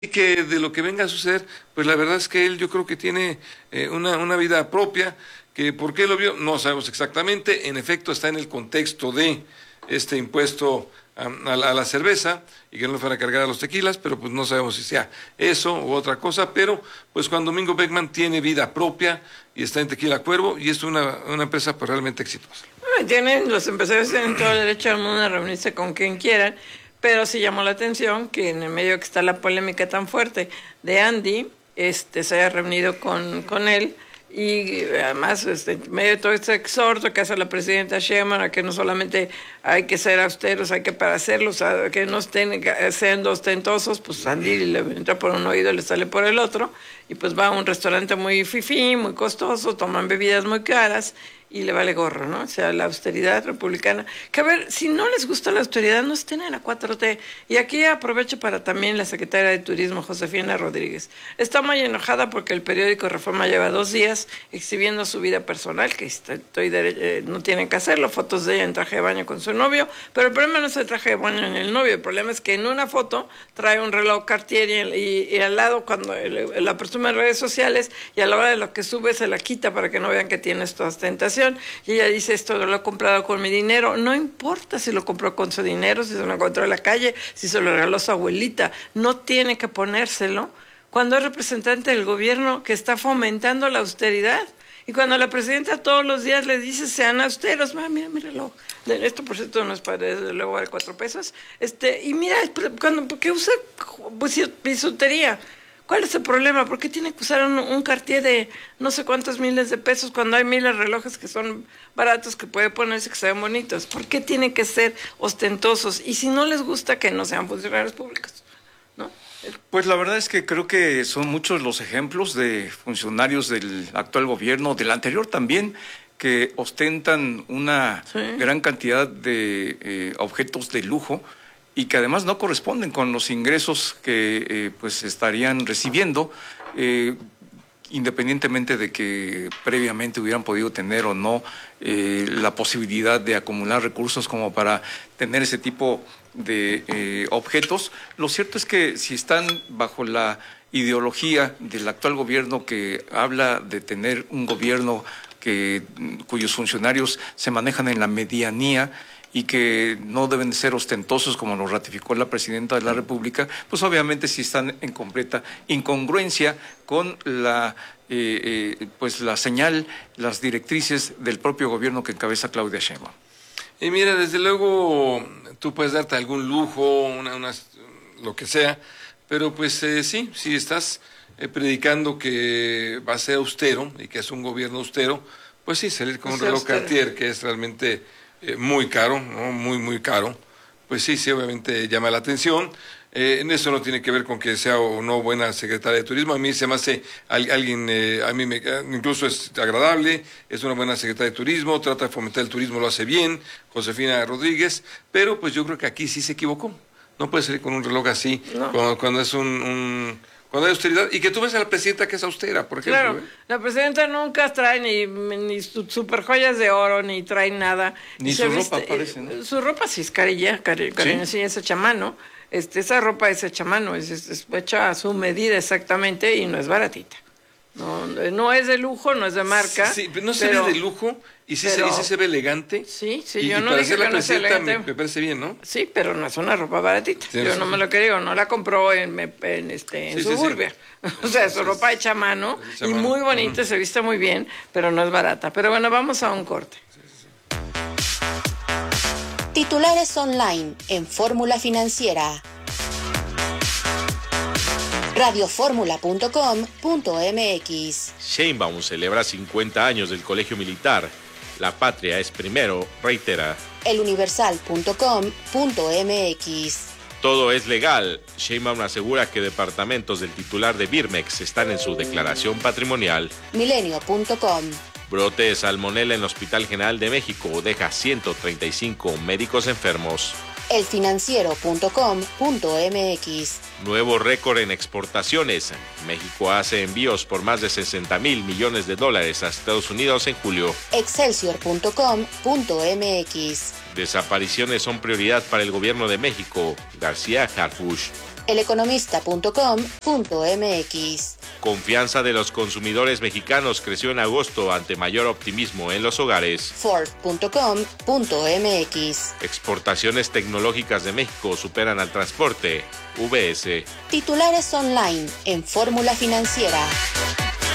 que de lo que venga a suceder, pues la verdad es que él yo creo que tiene una vida propia, que por qué lo vio, no sabemos exactamente, en efecto está en el contexto de este impuesto a la cerveza y que no le fuera a cargar a los tequilas, pero pues no sabemos si sea eso u otra cosa, pero pues Juan Domingo Beckmann tiene vida propia y está en Tequila Cuervo y es una empresa pues realmente exitosa. Los empresarios tienen todo el derecho del mundo a reunirse con quien quieran, pero sí llamó la atención que en el medio que está la polémica tan fuerte de Andy, se haya reunido con él. Y además, en medio de todo este exhorto que hace la presidenta Sheinbaum, a que no solamente hay que ser austeros, hay que para hacerlos, a que no estén siendo ostentosos, pues Andy le entra por un oído y le sale por el otro, y pues va a un restaurante muy fifí, muy costoso, toman bebidas muy caras, y le vale gorro, ¿no? O sea, la austeridad republicana. Que a ver, si no les gusta la austeridad, no estén en la 4T. Y aquí aprovecho para también la secretaria de Turismo, Josefina Rodríguez. Está muy enojada porque el periódico Reforma lleva 2 días exhibiendo su vida personal, que no tienen que hacerlo, fotos de ella en traje de baño con su novio, pero el problema no es el traje de baño en el novio, el problema es que en una foto trae un reloj Cartier y al lado, cuando la presume en redes sociales, y a la hora de lo que sube se la quita para que no vean que tiene esta ostentación. Y ella dice, esto lo he comprado con mi dinero. No importa si lo compró con su dinero, si se lo encontró en la calle, si se lo regaló su abuelita. No tiene que ponérselo cuando es representante del gobierno que está fomentando la austeridad. Y cuando la presidenta todos los días le dice, sean austeros, mira mi reloj. Esto, por cierto, no es para, desde luego, de 4 pesos. Y mira, porque usa bisutería. ¿Cuál es el problema? ¿Por qué tiene que usar un Cartier de no sé cuántos miles de pesos cuando hay miles de relojes que son baratos, que puede ponerse, que se ven bonitos? ¿Por qué tienen que ser ostentosos? Y si no les gusta, que no sean funcionarios públicos, ¿no? Pues la verdad es que creo que son muchos los ejemplos de funcionarios del actual gobierno, del anterior también, que ostentan una gran cantidad de objetos de lujo, y que además no corresponden con los ingresos que pues estarían recibiendo, independientemente de que previamente hubieran podido tener o no la posibilidad de acumular recursos como para tener ese tipo de objetos. Lo cierto es que si están bajo la ideología del actual gobierno, que habla de tener un gobierno cuyos funcionarios se manejan en la medianía y que no deben de ser ostentosos, como lo ratificó la presidenta de la República, pues obviamente sí están en completa incongruencia con la señal, las directrices del propio gobierno que encabeza Claudia Sheinbaum. Y mira, desde luego tú puedes darte algún lujo, lo que sea, pero pues sí, si estás predicando que va a ser austero y que es un gobierno austero, pues sí, salir con un reloj Cartier que es realmente muy caro, ¿no? Muy caro, pues sí, obviamente llama la atención. En eso no tiene que ver con que sea o no buena secretaria de Turismo. A mí se me hace alguien, incluso es agradable, es una buena secretaria de Turismo, trata de fomentar el turismo, lo hace bien, Josefina Rodríguez, pero pues yo creo que aquí sí se equivocó. No puede salir con un reloj así, no. cuando es cuando hay austeridad, y que tú ves a la presidenta que es austera, por ejemplo. Claro, la presidenta nunca trae ni super joyas de oro, ni trae nada. Ni su ropa parece, ¿no? Su ropa sí es cariño, sí es hecha a mano. Esa ropa es hecha a mano, es hecha a su medida exactamente y no es baratita. No es de lujo, no es de marca. Sí, pero no se ve de lujo y sí se ve elegante. Sí, yo no dije que no sea elegante. Me parece bien, ¿no? Sí, pero no es una ropa baratita. Sí, yo no me lo creo, no la compró en Suburbia. O sea, su ropa hecha a mano y muy bonita, se viste muy bien, pero no es barata. Pero bueno, vamos a un corte. Titulares online en Fórmula Financiera. radioformula.com.mx. Sheinbaum celebra 50 años del Colegio Militar. La patria es primero, reitera. eluniversal.com.mx. Todo es legal. Sheinbaum asegura que departamentos del titular de Birmex están en su declaración patrimonial. Milenio.com. Brote de salmonela en el Hospital General de México deja 135 médicos enfermos. elfinanciero.com.mx. Nuevo récord en exportaciones. México hace envíos por más de 60,000 millones de dólares a Estados Unidos en julio. Excelsior.com.mx. Desapariciones son prioridad para el gobierno de México. García Harfuch. eleconomista.com.mx. Confianza de los consumidores mexicanos creció en agosto ante mayor optimismo en los hogares. Ford.com.mx. Exportaciones tecnológicas de México superan al transporte. VS. Titulares online en Fórmula Financiera.